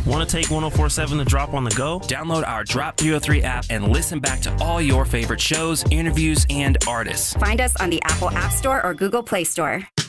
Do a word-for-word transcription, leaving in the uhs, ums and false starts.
Want to take one oh four seven to drop on the go? Download our Drop three oh three app and listen back to all your favorite shows, interviews, and artists. Find us on the Apple App Store or Google Play Store.